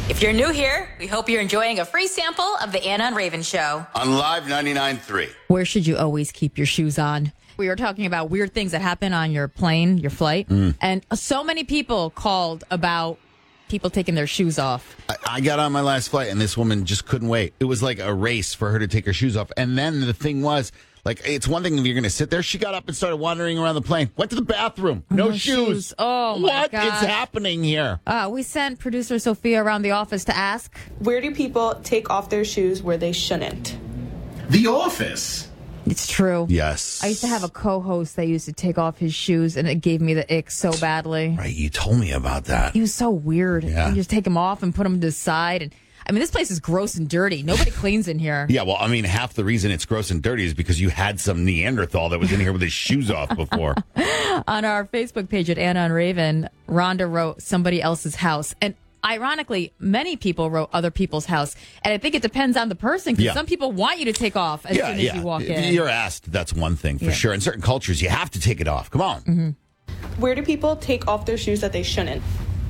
If you're new here, we hope you're enjoying a free sample of the Anna and Raven Show. On Live 99.3. Where should you always keep your shoes on? We were talking about weird things that happen on your plane, your flight. And so many people called about people taking their shoes off. I got on my last flight, and this woman just couldn't wait. It was like a race for her to take her shoes off. And then the thing was, like, it's one thing if you're going to sit there. She got up and started wandering around the plane. Went to the bathroom. No shoes. Oh, my What God. is happening here? We sent producer Sophia around the office to ask. Where do people take off their shoes where they shouldn't? The Office. It's true. Yes. I used to have a co-host that used to take off his shoes, and it gave me the ick so badly. Right, you told me about that. He was so weird. Yeah. You just take them off and put them to the side. And I mean, this place is gross and dirty. Nobody cleans in here. Yeah, well, I mean, half the reason it's gross and dirty is because you had some Neanderthal that was in here with his shoes off before. On our Facebook page at Anna and Raven, Rhonda wrote somebody else's house. And ironically, many people wrote other people's house. And I think it depends on the person, because Yeah. some people want you to take off as soon as you walk If in. you're asked, that's one thing for sure. In certain cultures, you have to take it off. Come on. Mm-hmm. Where do people take off their shoes that they shouldn't?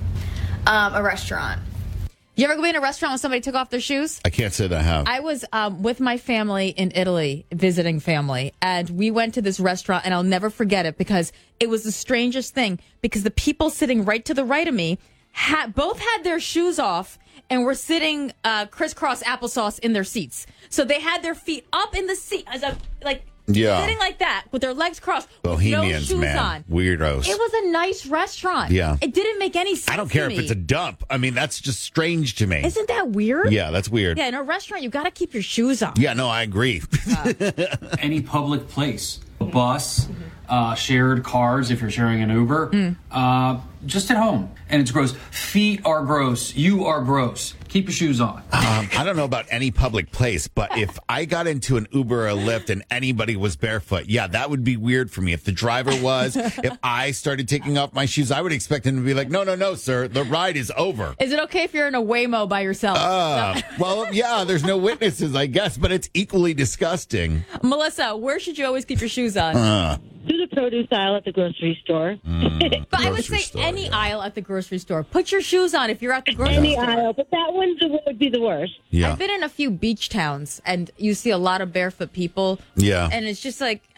A restaurant. You ever go in a restaurant when somebody took off their shoes? I can't say that I have. I was with my family in Italy, visiting family, and we went to this restaurant, and I'll never forget it because it was the strangest thing, because the people sitting right to the right of me both had their shoes off and were sitting crisscross applesauce in their seats. So they had their feet up in the seat, as sitting like that with their legs crossed, Bohemians, with no shoes man. on. Weirdos. It was a nice restaurant. Yeah. It didn't make any sense. I don't care to if me. it's a dump. I mean, that's just strange to me. Isn't that weird? Yeah, that's weird. Yeah, in a restaurant, you got to keep your shoes on. Yeah, no, I agree. Any public place, a bus, shared cars if you're sharing an Uber, just at home. And it's gross. Feet are gross. You are gross. Keep your shoes on. I don't know about any public place, but if I got into an Uber or a Lyft and anybody was barefoot, yeah, that would be weird for me. If the driver was, if I started taking off my shoes, I would expect him to be like, no, sir, the ride is over. Is it okay if you're in a Waymo by yourself? Well, yeah, there's no witnesses, I guess, but it's equally disgusting. Melissa, where should you always keep your shoes on? To the produce aisle at the grocery store. But I would Grocery say store, any yeah. aisle at the grocery store. Put your shoes on if you're at the grocery Any store. aisle, but that one would be the worst. Yeah. I've been in a few beach towns, and you see a lot of barefoot people. Yeah. And it's just like,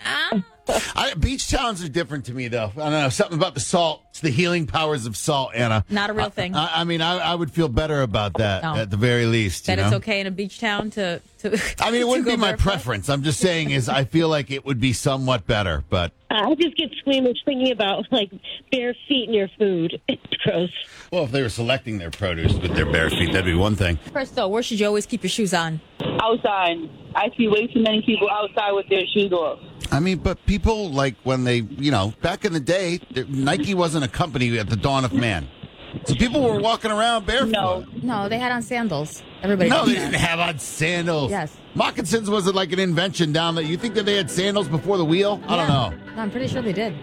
Beach towns are different to me, though. I don't know. Something about the salt. It's the healing powers of salt, Anna. Not a real thing. I mean, I would feel better about that No. at the very least. that you it's know? okay in a beach town to I mean, it to wouldn't go be my barefoot? preference. I'm just saying is I feel like it would be somewhat better, but... I just get squeamish thinking about, like, bare feet in your food. It's gross. Well, if they were selecting their produce with their bare feet, that'd be one thing. Crystal, where should you always keep your shoes on? Outside. I see way too many people outside with their shoes off. I mean, but people, like, when they, back in the day, Nike wasn't a company at the dawn of man. So people were walking around barefoot. No, they had on sandals. Everybody No, did they that. didn't have on sandals. Yes. Moccasins wasn't like an invention down there. You think that they had sandals before the wheel? I don't know. No, I'm pretty sure they did.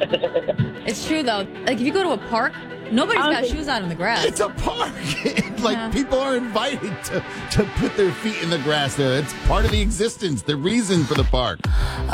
It's true, though. Like, if you go to a park, nobody's got shoes on in the grass. It's a park. Yeah. People are invited to put their feet in the grass there. It's part of the existence, the reason for the park.